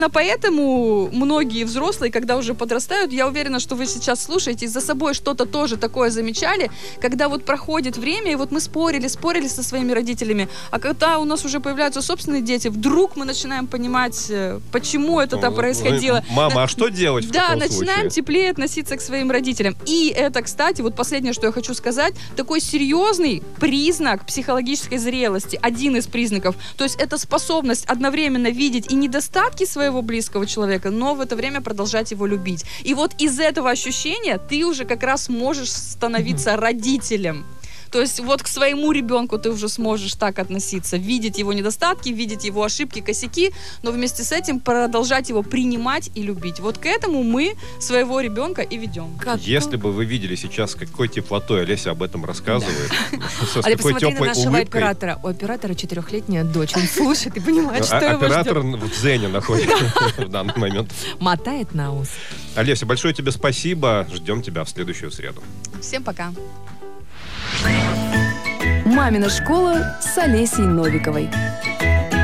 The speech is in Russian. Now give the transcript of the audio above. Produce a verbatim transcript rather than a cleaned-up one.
Поэтому многие взрослые, когда уже подрастают, я уверена, что вы сейчас слушаете, и за собой что-то тоже такое замечали, когда вот проходит время, и вот мы спорили, спорили со своими родителями, а когда у нас уже появляются собственные дети, вдруг мы начинаем понимать, почему это так происходило. Мама, а что делать в Да, таком начинаем случае? теплее относиться к своим родителям. И это, кстати, вот последнее, что я хочу сказать, такой серьезный признак психологической зрелости, один из признаков. То есть это способность одновременно видеть и недостатки своего близкого человека, но в это время продолжать его любить. И вот из этого ощущения ты уже как раз можешь становиться родителем. То есть вот к своему ребенку ты уже сможешь так относиться, видеть его недостатки, видеть его ошибки, косяки, но вместе с этим продолжать его принимать и любить. Вот к этому мы своего ребенка и ведем. Как? Если бы вы видели сейчас, какой теплотой Олеся об этом рассказывает, с Аля, какой посмотри на теплой нашего улыбкой. оператора. У оператора четырехлетняя дочь. Он слушает и понимает, что его Оператор ждет. в дзене находится в данный момент. Мотает на ус. Олеся, большое тебе спасибо. Ждем тебя в следующую среду. Всем пока. «Мамина школа» с Олесей Новиковой.